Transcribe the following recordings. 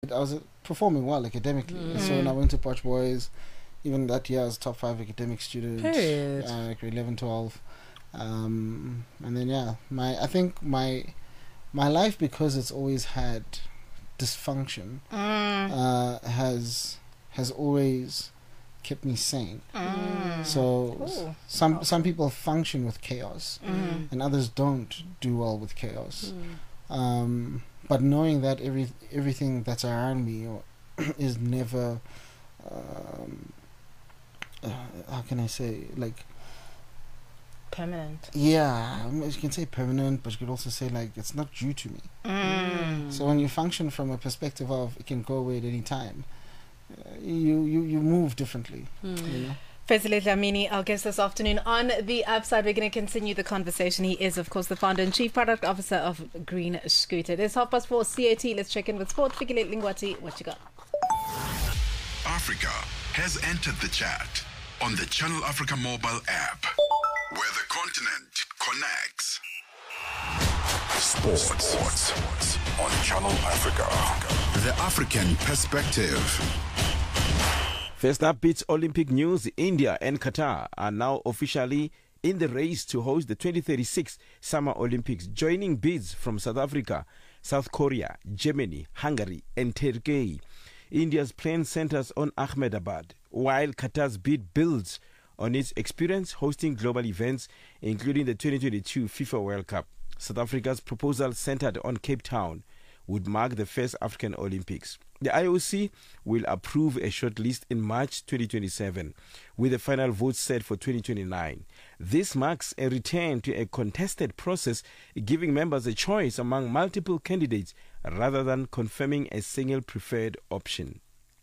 I was performing well academically. So when I went to Potch Boys, even that year I was top 5 academic student. Period. Grade 11, 12. And then I think my life, because it's always had dysfunction, has always kept me sane. So some people function with chaos, and others don't do well with chaos. But knowing that everything that's around me is never, how can I say, like, permanent. Yeah, you can say permanent, but you could also say, like, it's not due to me. So when you function from a perspective of it can go away at any time, you move differently. You know? Fezile Dlamini, our guest this afternoon on The Upside. We're going to continue the conversation. He is, of course, the founder and chief product officer of Green Scooter. It is 4:30 CAT. Let's check in with sports. Fikile Lingwati, what you got? Africa has entered the chat on the Channel Africa mobile app, where the continent connects. Sports on Channel Africa. The African perspective. First up, it's Olympic news. India and Qatar are now officially in the race to host the 2036 Summer Olympics, joining bids from South Africa, South Korea, Germany, Hungary, and Turkey. India's plan centers on Ahmedabad, while Qatar's bid builds on its experience hosting global events, including the 2022 FIFA World Cup. South Africa's proposal, centered on Cape Town, would mark the first African Olympics. The IOC will approve a shortlist in March 2027, with the final vote set for 2029. This marks a return to a contested process, giving members a choice among multiple candidates rather than confirming a single preferred option.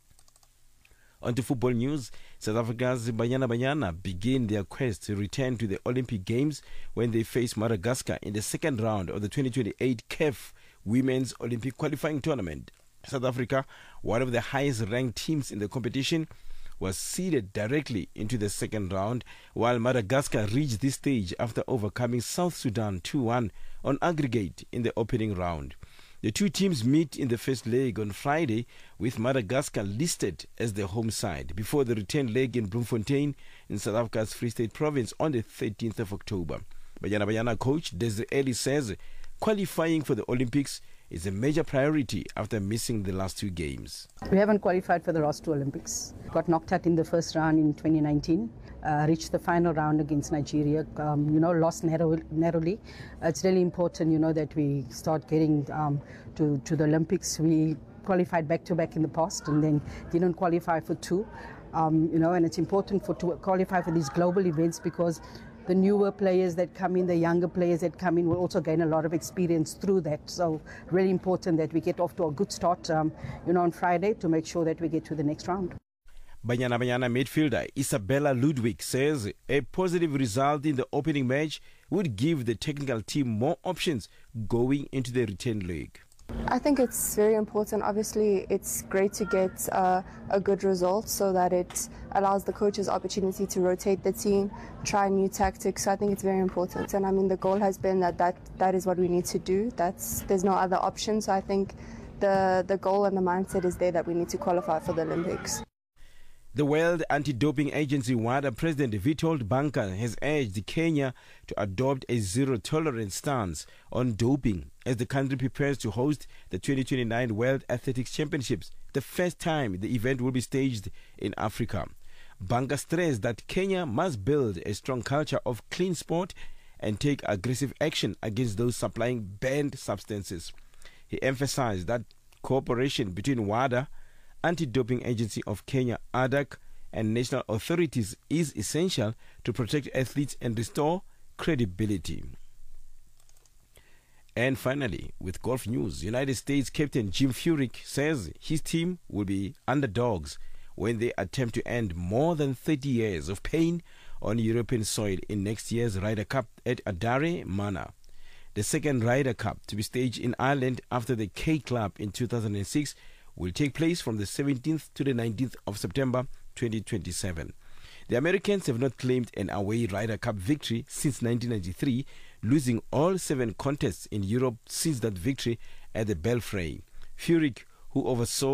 On to football news, South Africa's Banyana Banyana begin their quest to return to the Olympic Games when they face Madagascar in the second round of the 2028 CAF Women's Olympic Qualifying Tournament. South Africa, one of the highest-ranked teams in the competition, was seeded directly into the second round, while Madagascar reached this stage after overcoming South Sudan 2-1 on aggregate in the opening round. The two teams meet in the first leg on Friday, with Madagascar listed as the home side, before the return leg in Bloemfontein in South Africa's Free State Province on the 13th of October. Banyana Banyana coach Desiree Eli says qualifying for the Olympics is a major priority after missing the last two games. We haven't qualified for the last two Olympics. Got knocked out in the first round in 2019, reached the final round against Nigeria, lost narrowly. It's really important, that we start getting to the Olympics. We qualified back-to-back in the past and then didn't qualify for two. And it's important to qualify for these global events because the newer players that come in, the younger players that come in will also gain a lot of experience through that. So really important that we get off to a good start, on Friday to make sure that we get to the next round. Banyana Banyana midfielder Isabella Ludwig says a positive result in the opening match would give the technical team more options going into the return leg. I think it's very important. Obviously, it's great to get a good result so that it allows the coaches opportunity to rotate the team, try new tactics. So I think it's very important. And I mean, the goal has been that is what we need to do. There's no other option. So I think the goal and the mindset is there that we need to qualify for the Olympics. The World Anti-Doping Agency WADA President Witold Banka has urged Kenya to adopt a zero-tolerance stance on doping as the country prepares to host the 2029 World Athletics Championships, the first time the event will be staged in Africa. Banka stressed that Kenya must build a strong culture of clean sport and take aggressive action against those supplying banned substances. He emphasized that cooperation between WADA, Anti-Doping Agency of Kenya, ADAK, and national authorities is essential to protect athletes and restore credibility. And finally, with golf news, United States captain Jim Furyk says his team will be underdogs when they attempt to end more than 30 years of pain on European soil in next year's Ryder Cup at Adare Manor. The second Ryder Cup to be staged in Ireland after the K Club in 2006 will take place from the 17th to the 19th of September 2027. The Americans have not claimed an away Ryder Cup victory since 1993, losing all 7 contests in Europe since that victory at the Belfry. Furyk, who oversaw